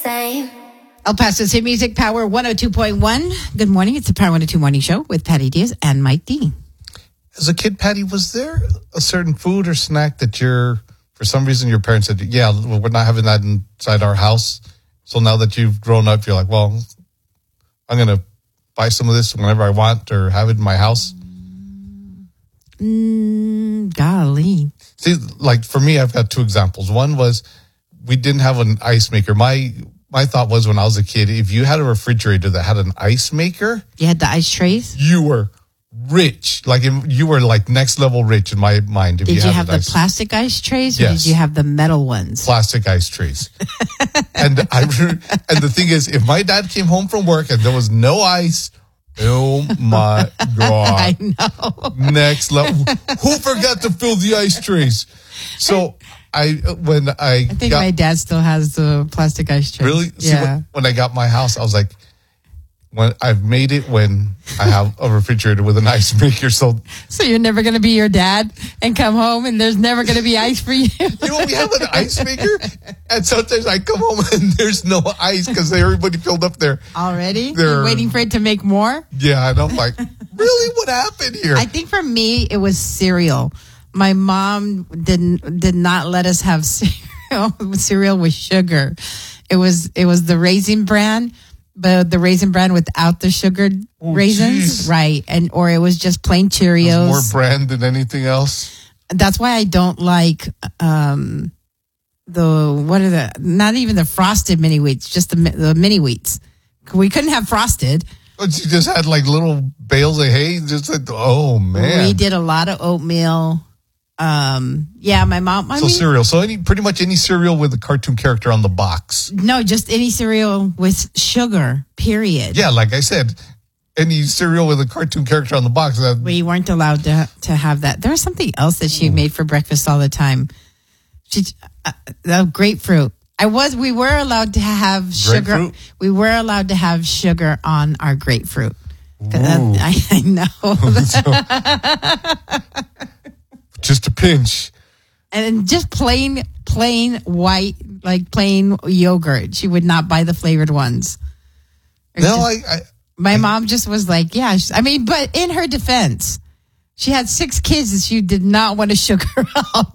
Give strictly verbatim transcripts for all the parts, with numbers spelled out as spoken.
Same. El Paso's Hit Music Power one oh two point one. Good morning. It's the Power one oh two Morning Show with Patty Diaz and Mike D. As a kid, Patty, was there a certain food or snack that you're, for some reason, your parents said, yeah, we're not having that inside our house. So now that you've grown up, you're like, well, I'm going to buy some of this whenever I want or have it in my house? Mm, golly. See, like for me, I've got two examples. One was we didn't have an ice maker. My my thought was when I was a kid, if you had a refrigerator that had an ice maker, You had the ice trays? you were rich. Like you were like next level rich in my mind. If Did you, had have an the ice, plastic ice trays or Yes. did you have the metal ones? plastic ice trays. and I re- and the thing is, if my dad came home from work and there was no ice, oh my God. I know. Next level. Who forgot to fill the ice trays? So I, when I, I think got, my dad still has the plastic ice trays. really, See, Yeah. when, when I got my house, I was like, when I've made it when I have a refrigerator with an ice maker. So, So you're never going to be your dad and come home and there's never going to be ice for you? you know, we have an ice maker and sometimes I come home and there's no ice because everybody filled up there. Already? They're- You're waiting for it to make more? Yeah. And I'm like, really? What happened here? I think for me, it was cereal. My mom didn't did not let us have cereal cereal with sugar. It was it was the Raisin Bran, but the Raisin Bran without the sugared Oh, raisins, geez. right? And or it was just plain Cheerios. More brand than anything else. That's why I don't like um the what are the not even the frosted mini wheats, just the mi- the mini wheats. We couldn't have frosted. But you just had like little bales of hay. Just like, oh man. We did a lot of oatmeal. Um, yeah, my mom. I So mean, cereal. So any pretty much any cereal with a cartoon character on the box. no, just any cereal with sugar. Period. Yeah, like I said, any cereal with a cartoon character on the box. That, We weren't allowed to to have that. There was something else that she made for breakfast all the time. She, uh, uh, grapefruit. I was. We were allowed to have sugar. Grapefruit? We were allowed to have sugar on our grapefruit. Uh, Ooh. I, I know. just a pinch. And just plain, plain white, like plain yogurt. She would not buy the flavored ones. It was No, just- I, I my mom just was like, yeah. she- I mean, but in her defense, she had six kids and she did not want to sugar up.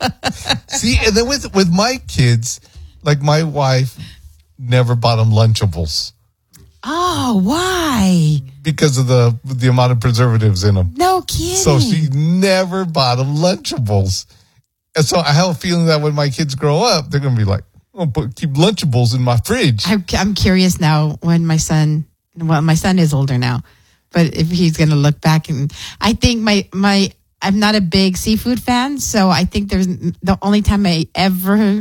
see, and then with with my kids, like my wife never bought them Lunchables Oh, why? because of the the amount of preservatives in them. No kidding. So she never bought them Lunchables. And so I have a feeling that when my kids grow up, they're going to be like, oh, put, keep Lunchables in my fridge. I'm, I'm curious now when my son, well, my son is older now, but if he's going to look back and I think my, my, I'm not a big seafood fan. So I think there's the only time I ever,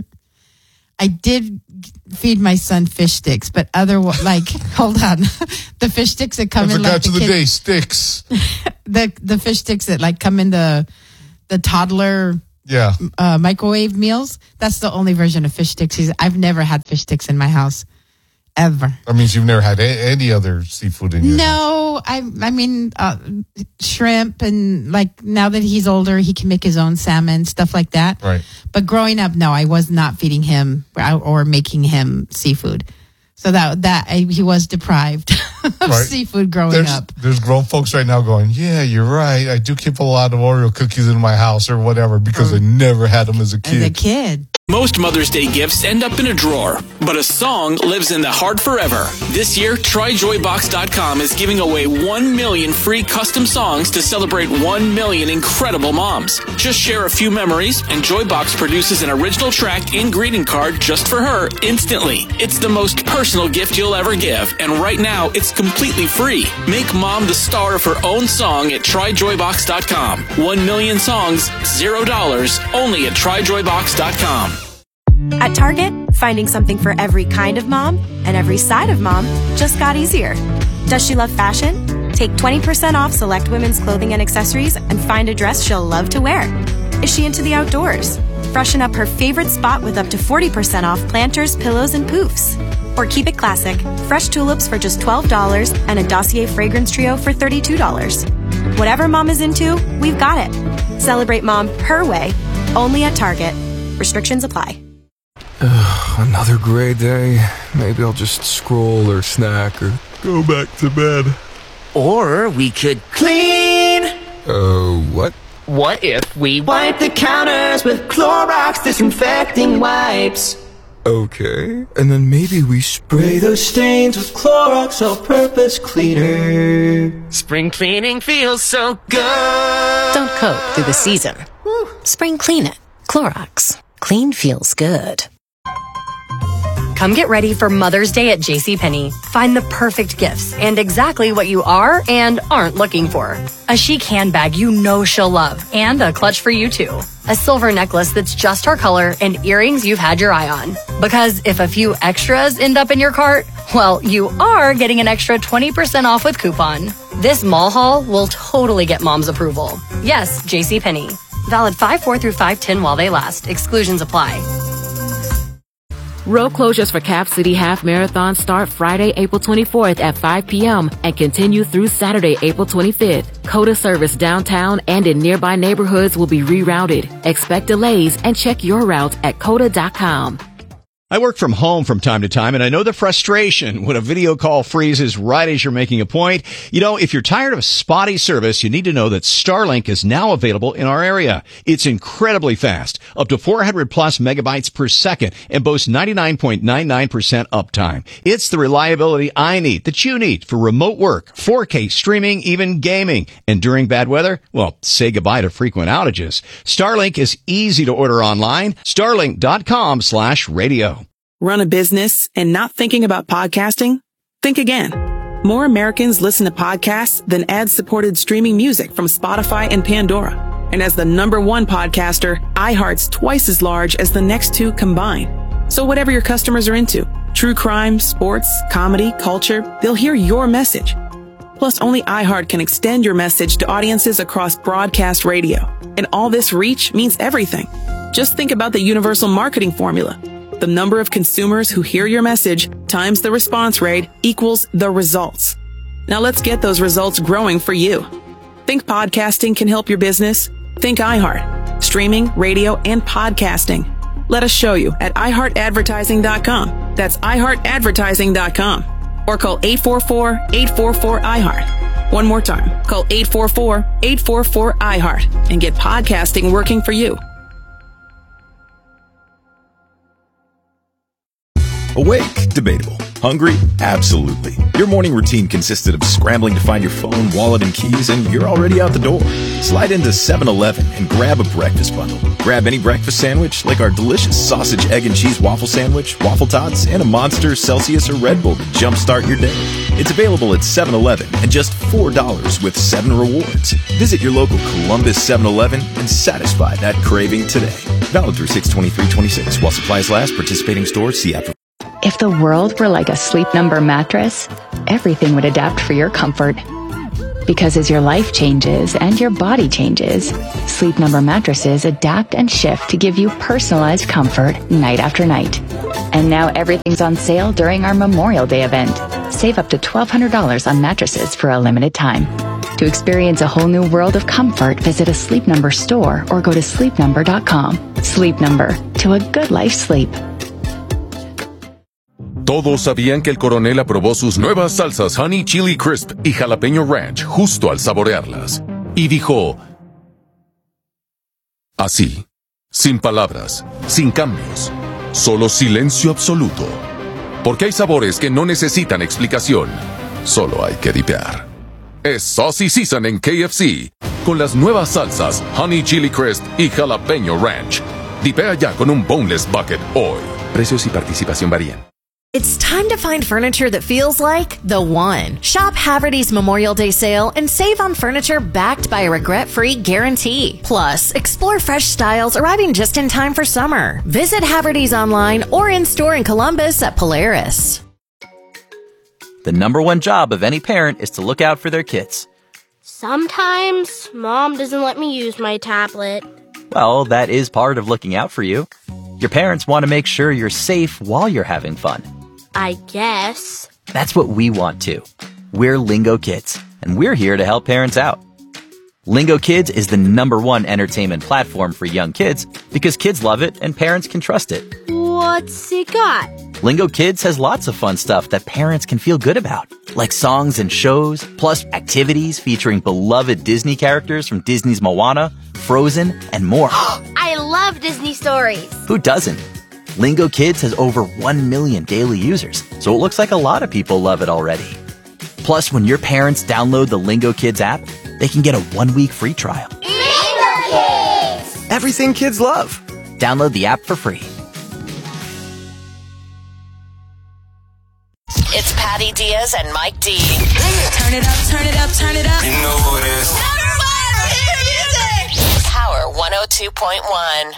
I did feed my son fish sticks, but other, like, hold on, the fish sticks that come I in like forgot the, to the kid- day, sticks. the, the fish sticks that like come in the, the toddler Yeah. uh, microwave meals. That's the only version of fish sticks. He's, I've never had fish sticks in my house, ever. That means you've never had a- any other seafood in your house. No, I I mean uh, shrimp and like now that he's older, he can make his own salmon, stuff like that. Right. But growing up, no, I was not feeding him or, or making him seafood. So that that I, he was deprived of Right. seafood growing There's, up. there's grown folks right now going, yeah, you're right. I do keep a lot of Oreo cookies in my house or whatever because I never had them as a As kid. a kid. Most Mother's Day gifts end up in a drawer, but a song lives in the heart forever. This year, Try Joy Box dot com is giving away one million free custom songs to celebrate one million incredible moms. Just share a few memories, and Joybox produces an original track and greeting card just for her instantly. It's the most personal gift you'll ever give, and right now, it's completely free. Make mom the star of her own song at Try Joy Box dot com. One million songs, zero dollars, only at Try Joy Box dot com. At Target, finding something for every kind of mom and every side of mom just got easier. Does she love fashion? Take twenty percent off select women's clothing and accessories and find a dress she'll love to wear. Is she into the outdoors? Freshen up her favorite spot with up to forty percent off planters, pillows, and poofs. Or keep it classic, fresh tulips for just twelve dollars and a Dossier fragrance trio for thirty-two dollars. Whatever mom is into, we've got it. Celebrate mom her way, only at Target. Restrictions apply. Another gray day. Maybe I'll just scroll or snack or go back to bed. Or we could clean. Uh, what? What if we wipe the counters with Clorox disinfecting wipes? Okay, and then maybe we spray those stains with Clorox all-purpose cleaner. Spring cleaning feels so good. Don't coat through the season. Woo. Spring clean it. Clorox. Clean feels good. Come get ready for Mother's Day at JCPenney. Find the perfect gifts and exactly what you are and aren't looking for. A chic handbag you know she'll love and a clutch for you too. A silver necklace that's just her color and earrings you've had your eye on. Because if a few extras end up in your cart, well, you are getting an extra twenty percent off with coupon. This mall haul will totally get mom's approval. Yes, JCPenney. Valid five four through five ten while they last. Exclusions apply. Road closures for Cap City Half Marathon start Friday, April twenty-fourth at five p.m. and continue through Saturday, April twenty-fifth. COTA service downtown and in nearby neighborhoods will be rerouted. Expect delays and check your route at cota dot com. I work from home from time to time, and I know the frustration when a video call freezes right as you're making a point. You know, if you're tired of spotty service, you need to know that Starlink is now available in our area. It's incredibly fast, up to four hundred plus megabytes per second, and boasts ninety-nine point nine nine percent uptime. It's the reliability I need, that you need, for remote work, four K streaming, even gaming. And during bad weather, well, say goodbye to frequent outages. Starlink is easy to order online. Starlink dot com slash radio. Run a business and not thinking about podcasting? Think again. More Americans listen to podcasts than ad-supported streaming music from Spotify and Pandora. And as the number one podcaster, iHeart's twice as large as the next two combined. So whatever your customers are into, true crime, sports, comedy, culture, they'll hear your message. Plus, only iHeart can extend your message to audiences across broadcast radio. And all this reach means everything. Just think about the universal marketing formula. The number of consumers who hear your message times the response rate equals the results. Now let's get those results growing for you. Think podcasting can help your business? Think iHeart. Streaming, radio, and podcasting. Let us show you at i heart advertising dot com. That's i heart advertising dot com. Or call eight four four, eight four four, I heart. One more time. Call eight four four, eight four four, I heart and get podcasting working for you. Awake? Debatable. Hungry? Absolutely. Your morning routine consisted of scrambling to find your phone, wallet, and keys, and you're already out the door. Slide into seven eleven and grab a breakfast bundle. Grab any breakfast sandwich, like our delicious sausage, egg, and cheese waffle sandwich, waffle tots, and a Monster, Celsius, or Red Bull to jumpstart your day. It's available at seven eleven and just four dollars with seven rewards. Visit your local Columbus seven eleven and satisfy that craving today. Valid through six twenty-three twenty-six. While supplies last, participating stores, see app. If the world were like a Sleep Number mattress, everything would adapt for your comfort. Because as your life changes and your body changes, Sleep Number mattresses adapt and shift to give you personalized comfort night after night. And now everything's on sale during our Memorial Day event. Save up to twelve hundred dollars on mattresses for a limited time. To experience a whole new world of comfort, visit a Sleep Number store or go to sleep number dot com. Sleep Number, to a good life sleep. Todos sabían que el coronel aprobó sus nuevas salsas Honey Chili Crisp y Jalapeño Ranch justo al saborearlas. Y dijo, así, sin palabras, sin cambios, solo silencio absoluto. Porque hay sabores que no necesitan explicación, solo hay que dipear. Es Saucy Season en K F C, con las nuevas salsas Honey Chili Crisp y Jalapeño Ranch. Dipea ya con un boneless bucket hoy. Precios y participación varían. It's time to find furniture that feels like the one. Shop Haverty's Memorial Day sale and save on furniture backed by a regret-free guarantee. Plus, explore fresh styles arriving just in time for summer. Visit Haverty's online or in-store in Columbus at Polaris. The number one job of any parent is to look out for their kids. Sometimes Mom doesn't let me use my tablet. Well, that is part of looking out for you. Your parents want to make sure you're safe while you're having fun. I guess. That's what we want too. We're Lingo Kids, and we're here to help parents out. Lingo Kids is the number one entertainment platform for young kids because kids love it and parents can trust it. What's it got? Lingo Kids has lots of fun stuff that parents can feel good about, like songs and shows, plus activities featuring beloved Disney characters from Disney's Moana, Frozen, and more. I love Disney stories. Who doesn't? Lingo Kids has over one million daily users, so it looks like a lot of people love it already. Plus, when your parents download the Lingo Kids app, they can get a one-week free trial. Lingo Kids! Everything kids love. Download the app for free. It's Patty Diaz and Mike D. Turn it up, turn it up, turn it up. You know who it is. Number one hit music. Power one oh two point one.